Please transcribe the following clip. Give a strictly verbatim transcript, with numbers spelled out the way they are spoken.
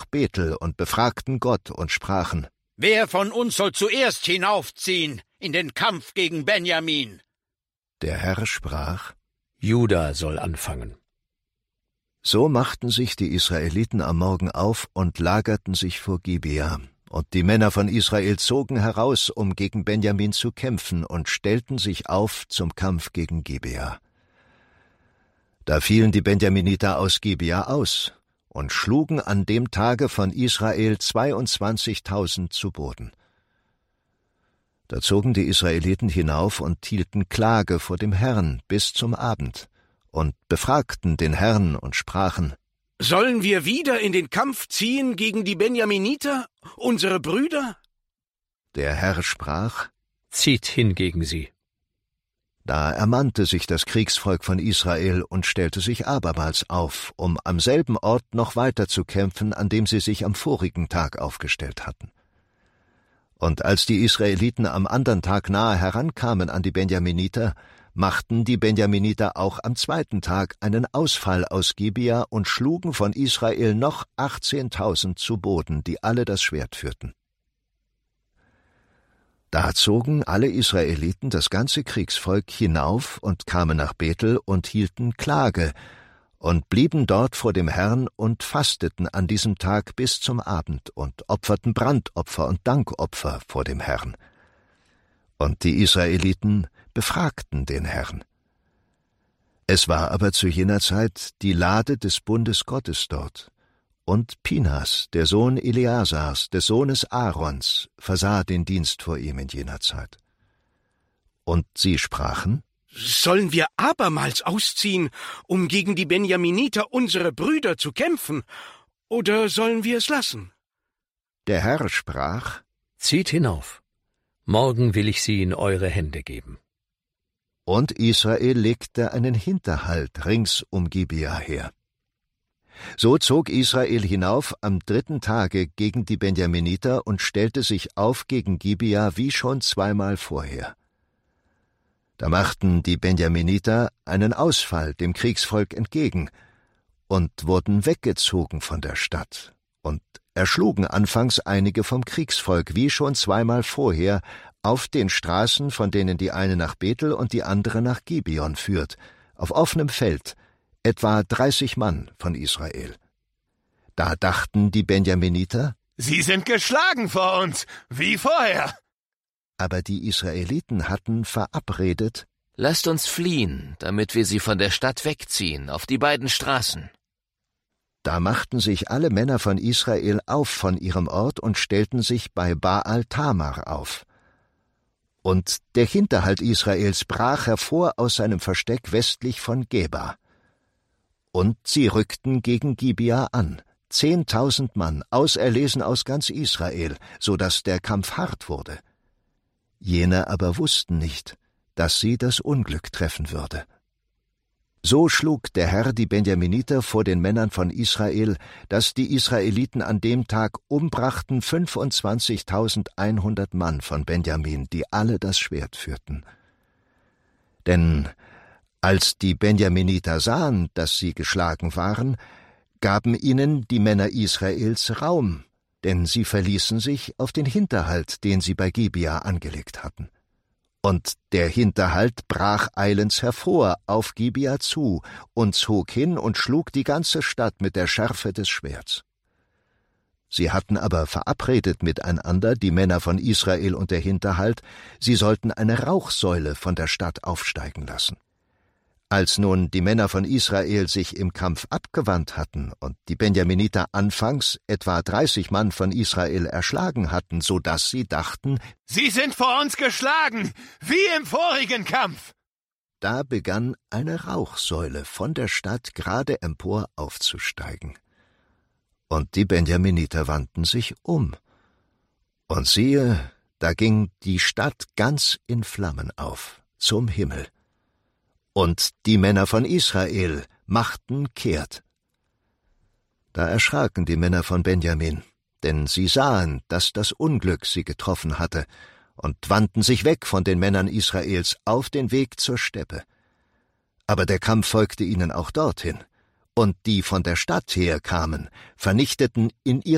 Bethel und befragten Gott und sprachen: Wer von uns soll zuerst hinaufziehen in den Kampf gegen Benjamin? Der Herr sprach: Juda soll anfangen. So machten sich die Israeliten am Morgen auf und lagerten sich vor Gibea. Und die Männer von Israel zogen heraus, um gegen Benjamin zu kämpfen, und stellten sich auf zum Kampf gegen Gibea. Da fielen die Benjaminiter aus Gibea aus und schlugen an dem Tage von Israel zweiundzwanzigtausend zu Boden. Da zogen die Israeliten hinauf und hielten Klage vor dem Herrn bis zum Abend und befragten den Herrn und sprachen: Sollen wir wieder in den Kampf ziehen gegen die Benjaminiter, unsere Brüder? Der Herr sprach: Zieht hin gegen sie. Da ermannte sich das Kriegsvolk von Israel und stellte sich abermals auf, um am selben Ort noch weiter zu kämpfen, an dem sie sich am vorigen Tag aufgestellt hatten. Und als die Israeliten am andern Tag nahe herankamen an die Benjaminiter, machten die Benjaminiter auch am zweiten Tag einen Ausfall aus Gibea und schlugen von Israel noch achtzehntausend zu Boden, die alle das Schwert führten. Da zogen alle Israeliten, das ganze Kriegsvolk, hinauf und kamen nach Bethel und hielten Klage und blieben dort vor dem Herrn und fasteten an diesem Tag bis zum Abend und opferten Brandopfer und Dankopfer vor dem Herrn. Und die Israeliten befragten den Herrn. Es war aber zu jener Zeit die Lade des Bundes Gottes dort, und Pinhas, der Sohn Eleasars, des Sohnes Aarons, versah den Dienst vor ihm in jener Zeit. Und sie sprachen: Sollen wir abermals ausziehen, um gegen die Benjaminiter, unsere Brüder, zu kämpfen, oder sollen wir es lassen? Der Herr sprach: Zieht hinauf. Morgen will ich sie in eure Hände geben. Und Israel legte einen Hinterhalt rings um Gibea her. So zog Israel hinauf am dritten Tage gegen die Benjaminiter und stellte sich auf gegen Gibea wie schon zweimal vorher. Da machten die Benjaminiter einen Ausfall dem Kriegsvolk entgegen und wurden weggezogen von der Stadt und erschlugen anfangs einige vom Kriegsvolk wie schon zweimal vorher auf den Straßen, von denen die eine nach Bethel und die andere nach Gibeon führt, auf offenem Feld, etwa dreißig Mann von Israel. Da dachten die Benjaminiter: Sie sind geschlagen vor uns, wie vorher. Aber die Israeliten hatten verabredet: Lasst uns fliehen, damit wir sie von der Stadt wegziehen, auf die beiden Straßen. Da machten sich alle Männer von Israel auf von ihrem Ort und stellten sich bei Baal Tamar auf. Und der Hinterhalt Israels brach hervor aus seinem Versteck westlich von Geba. Und sie rückten gegen Gibea an, zehntausend Mann, auserlesen aus ganz Israel, so dass der Kampf hart wurde. Jene aber wussten nicht, dass sie das Unglück treffen würde. So schlug der Herr die Benjaminiter vor den Männern von Israel, dass die Israeliten an dem Tag umbrachten fünfundzwanzigtausendeinhundert Mann von Benjamin, die alle das Schwert führten. Denn als die Benjaminiter sahen, dass sie geschlagen waren, gaben ihnen die Männer Israels Raum, denn sie verließen sich auf den Hinterhalt, den sie bei Gibea angelegt hatten. Und der Hinterhalt brach eilends hervor auf Gibea zu und zog hin und schlug die ganze Stadt mit der Schärfe des Schwerts. Sie hatten aber verabredet miteinander, die Männer von Israel und der Hinterhalt, sie sollten eine Rauchsäule von der Stadt aufsteigen lassen. Als nun die Männer von Israel sich im Kampf abgewandt hatten und die Benjaminiter anfangs etwa dreißig Mann von Israel erschlagen hatten, so dass sie dachten: Sie sind vor uns geschlagen, wie im vorigen Kampf. Da begann eine Rauchsäule von der Stadt gerade empor aufzusteigen. Und die Benjaminiter wandten sich um. Und siehe, da ging die Stadt ganz in Flammen auf, zum Himmel. Und die Männer von Israel machten kehrt. Da erschraken die Männer von Benjamin, denn sie sahen, dass das Unglück sie getroffen hatte, und wandten sich weg von den Männern Israels auf den Weg zur Steppe. Aber der Kampf folgte ihnen auch dorthin, und die von der Stadt her kamen, vernichteten in